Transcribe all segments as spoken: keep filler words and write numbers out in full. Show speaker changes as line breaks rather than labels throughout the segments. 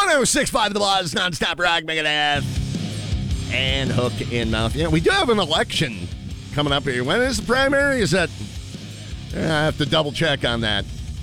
oh six point five The Buzz, nonstop rock, Megadeth, and Hook in Mouth. Yeah, we do have an election coming up here. When is the primary? Is that... I have to double check on that.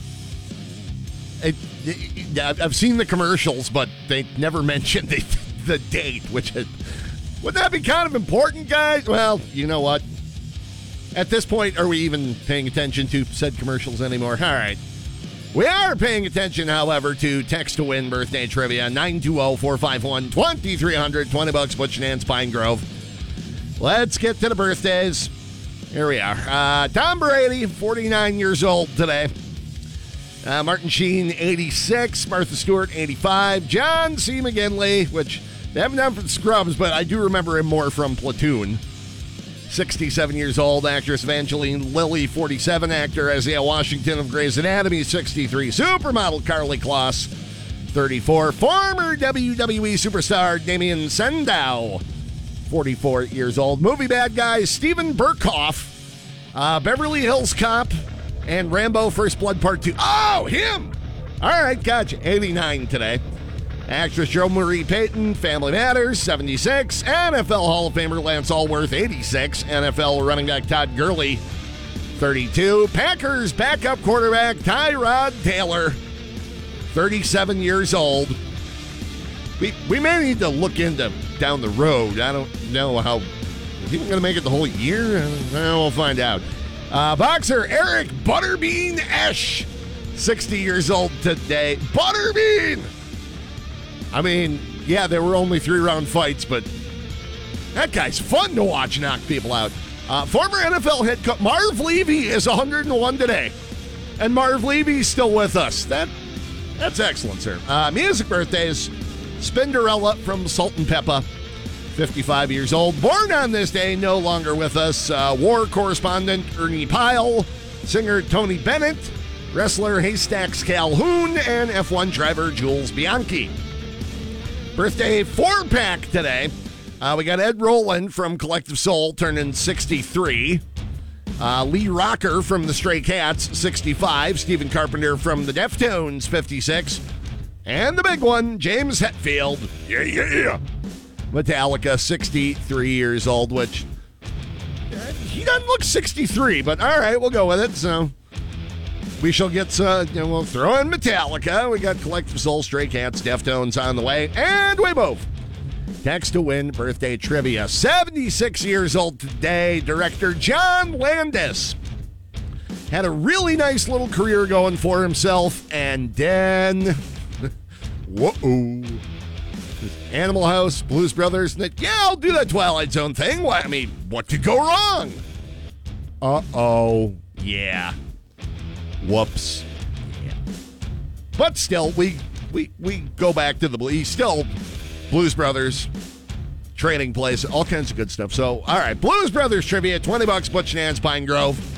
It, it, I've seen the commercials, but they never mentioned the, the date, which is... Would that be kind of important, guys? Well, you know what? At this point, are we even paying attention to said commercials anymore? All right. We are paying attention, however, to Text to Win birthday trivia. nine two zero, four five one, two three zero zero. twenty bucks, Butch Nance, Pine Grove. Let's get to the birthdays. Here we are. Uh, Tom Brady, forty-nine years old today. Uh, Martin Sheen, eighty-six. Martha Stewart, eighty-five. John C. McGinley, which... They haven't done for the Scrubs, but I do remember him more from Platoon. sixty-seven years old, actress Evangeline Lilly, forty-seven, actor Isaiah Washington of Grey's Anatomy, sixty-three, supermodel Carly Kloss, thirty-four, former W W E superstar Damien Sandow, forty-four years old, movie bad guys Steven Berkoff, uh, Beverly Hills Cop, and Rambo First Blood Part two. Oh, him! All right, gotcha, eighty-nine today. Actress Jo Marie Payton, Family Matters, seventy-six. N F L Hall of Famer Lance Allworth, eighty-six. N F L running back Todd Gurley, thirty-two. Packers backup quarterback Tyrod Taylor, thirty-seven years old. We we may need to look into down the road. I don't know how. Is he going to make it the whole year? Well, we'll find out. Uh, boxer Eric Butterbean Esch, sixty years old today. Butterbean! I mean, yeah, there were only three-round fights, but that guy's fun to watch knock people out. Uh, former N F L head coach Marv Levy is one hundred one today, and Marv Levy's still with us. That That's excellent, sir. Uh, music birthdays, Spinderella from Salt and Peppa, fifty-five years old. Born on this day, no longer with us. Uh, war correspondent Ernie Pyle, singer Tony Bennett, wrestler Haystacks Calhoun, and F one driver Jules Bianchi. Birthday four-pack today. Uh, we got Ed Roland from Collective Soul turning sixty-three. Uh, Lee Rocker from the Stray Cats, sixty-five. Stephen Carpenter from the Deftones, fifty-six. And the big one, James Hetfield. Yeah, yeah, yeah. Metallica, sixty-three years old, which uh, he doesn't look sixty-three, but all right, we'll go with it. So we shall get, uh, you know, we'll throw in Metallica. We got Collective Soul, Stray Cats, Deftones on the way, and we move. Text to Win birthday trivia. seventy-six years old today, director John Landis. Had a really nice little career going for himself, and then, whoa, Animal House, Blues Brothers, and yeah, I'll do that Twilight Zone thing. Why, I mean, what could go wrong? Uh-oh, yeah. Whoops. Yeah. But still, we we we go back to the Blues. Still, Blues Brothers, Trading Place, all kinds of good stuff. So, all right, Blues Brothers trivia, twenty bucks, Butch Nance, Pine Grove.